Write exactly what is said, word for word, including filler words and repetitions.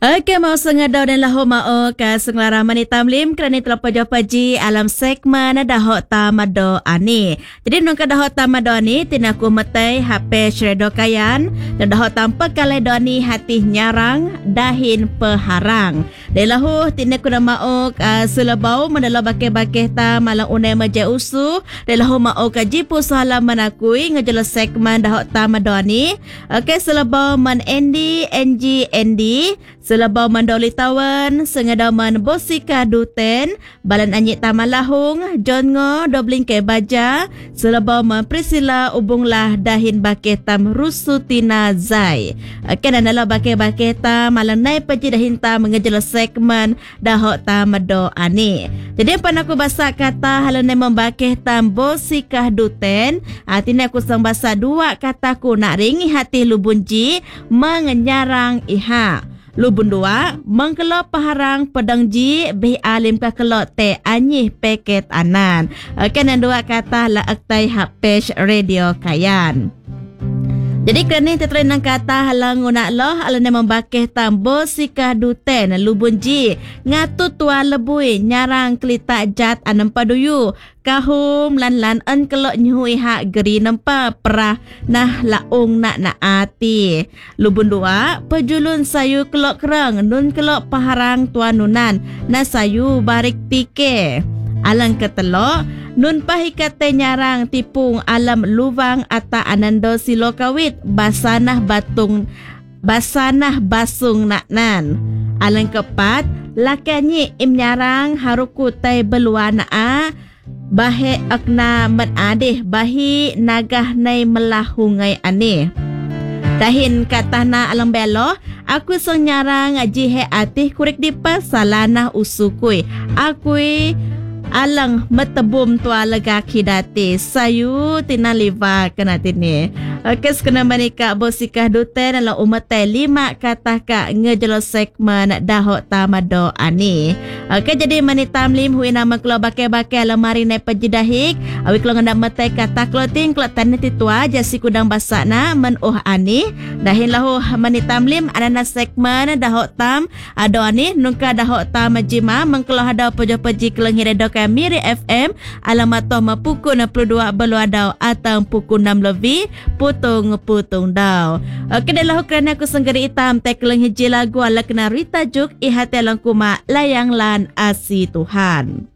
Okey, mau sengadau dan lahu mau ke senglara mani tamlim kerana telah paji alam segmen dahok tamado ani. Jadi nungka dahok tamado ani tinaku metai H P Shredo Kayan dan dahok tampa kalai doni hati nyarang dahin peharang. Dan lahu tinaku na mau ke selebau mendalam bakeh-bakeh ta malang unai maja usu dan lahu mau ke jipu salam menakui ngejelas segmen dahok tamado ani. Okey, selebau man Andy N G Andy selebau mandoli tawan, sengadaman bosika duten, balan anyik tamalahung, John Ngo, dobling ke baja, selebau man Priscilla ubunglah dahin bakeh tam rusutina zai. Okey, dan dalam bakeh-bakeh tam, malang naik peji dahin tam mengejelas segmen dahok tam mado ani. Jadi pan aku basa kata halan naik membakeh tam bosika duten, artinya aku sang basa dua kataku nak ringi hati lubunji, mengenyarang iha. Lubun dua, mengkelok paharang pedang ji, bih alim ka kelok te anyih peket anan. Okey, dan dua kata la aktai hapes radio Kayan. Jadi kerana tertulis nang kata halang ngunak loh alana membakeh tambo sikah duten lubun ji ngatu tua lebui nyarang kelita jat anam paduyu kahum lan lan en kelok nyui hak geri nempa perah nah laung nak na ati. Lubun dua pejulun sayu kelok kerang nun kelok paharang tua nunan na sayu barik tike. Alang ketelok nun pahikate nyarang tipung alam lubang ata anando silokawit basanah batung basanah basung naknan. Alang kepat lakanyi im nyarang haruku tay beluana a bahe akna menadih bahi nagah nay melahungai ane. Dahin katana alam belo aku sang nyarang jihe atih kurik dipa salanah usukui akui alang metebum tua legaki dati sayu tina liva kena tini. Okey, sekena manika bosikah duten ala umatai lima kata ka ngejelos segmen dahok tamado ani. Okey, jadi mani tamlim hui nama kelo bake-bake lemari nai pejidahik awi kelo ngendak matai kata kloting klot tani titua jasi kudang basakna men oh ani. Dahin lahu mani tamlim anana segmen dahok tam ado ani nungka dahok tam jima mengkelo hadau pejo-peji keleng hiredo Miri F M alamat toh pukul enam puluh dua belua dau atau pukul enam lebih putung putung dau. Okey, dah lah kerana aku senggeri hitam tekeleng hiji lagu ala kena Rita Juk ihati langkuma layang lan asi Tuhan.